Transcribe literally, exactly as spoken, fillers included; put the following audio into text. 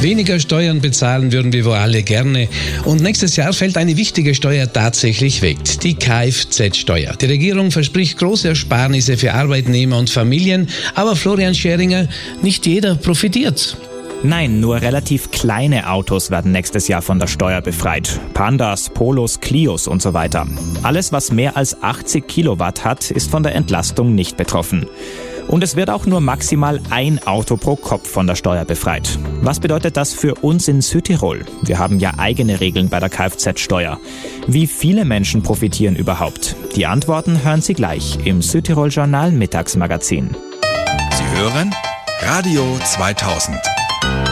Weniger Steuern bezahlen würden wir wohl alle gerne. Und nächstes Jahr fällt eine wichtige Steuer tatsächlich weg, die Kfz-Steuer. Die Regierung verspricht große Ersparnisse für Arbeitnehmer und Familien, aber Florian Scheringer, nicht jeder profitiert. Nein, nur relativ kleine Autos werden nächstes Jahr von der Steuer befreit. Pandas, Polos, Clios und so weiter. Alles, was mehr als achtzig Kilowatt hat, ist von der Entlastung nicht betroffen. Und es wird auch nur maximal ein Auto pro Kopf von der Steuer befreit. Was bedeutet das für uns in Südtirol? Wir haben ja eigene Regeln bei der Kfz-Steuer. Wie viele Menschen profitieren überhaupt? Die Antworten hören Sie gleich im Südtirol Journal Mittagsmagazin. Sie hören Radio zweitausend.